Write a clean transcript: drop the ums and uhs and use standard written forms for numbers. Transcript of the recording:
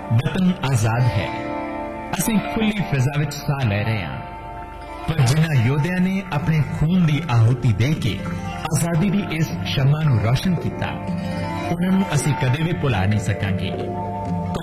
वतन आजाद है, असीं खुली फिजा विच साह लै रहे हां, पर जिन्हां योद्धियां ने अपने खून की आहुति दे के आजादी की इस शम्मा नूं रोशन किया, उन्हां नूं असीं कदे भी भुला नहीं सकांगे।